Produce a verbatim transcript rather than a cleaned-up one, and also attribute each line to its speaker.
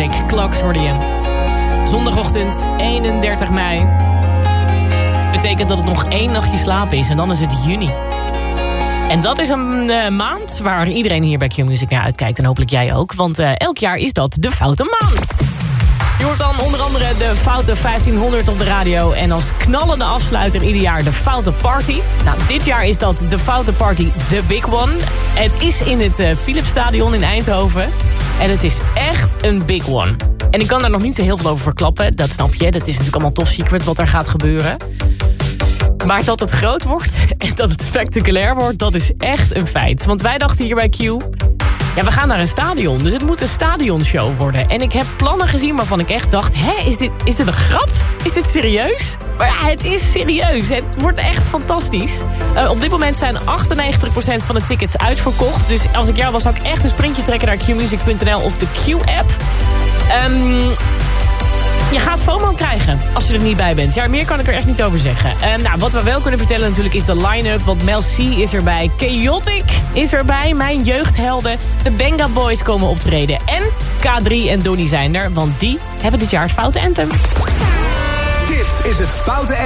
Speaker 1: Electric, Clocks hoorde je. Zondagochtend, eenendertig mei. Betekent dat het nog één nachtje slapen is en dan is het juni. En dat is een uh, maand waar iedereen hier bij Q-Music naar uitkijkt. En hopelijk jij ook, want uh, elk jaar is dat de Foute Maand. Je hoort dan onder andere de Foute vijftienhonderd op de radio. En als knallende afsluiter ieder jaar de Foute Party. Nou, dit jaar is dat de Foute Party The Big One. Het is in het uh, Philipsstadion in Eindhoven. En het is echt een big one. En ik kan daar nog niet zo heel veel over verklappen. Dat snap je. Dat is natuurlijk allemaal top secret wat er gaat gebeuren. Maar dat het groot wordt en dat het spectaculair wordt, dat is echt een feit. Want wij dachten hier bij Q, ja, we gaan naar een stadion. Dus het moet een stadionshow worden. En ik heb plannen gezien waarvan ik echt dacht, hé, is dit, is dit een grap? Is dit serieus? Maar ja, het is serieus. Het wordt echt fantastisch. Uh, op dit moment zijn achtennegentig procent van de tickets uitverkocht. Dus als ik jou was, zou ik echt een sprintje trekken naar q music punt n l of de Q-app. Um, Je gaat FOMO krijgen als je er niet bij bent. Ja, meer kan ik er echt niet over zeggen. Uh, nou, wat we wel kunnen vertellen natuurlijk is de line-up. Want Mel C is erbij. Chaotic is erbij. Mijn jeugdhelden. De Benga Boys komen optreden. En K drie en Donnie zijn er. Want die hebben dit jaar het Foute Anthem.
Speaker 2: Dit is het Foute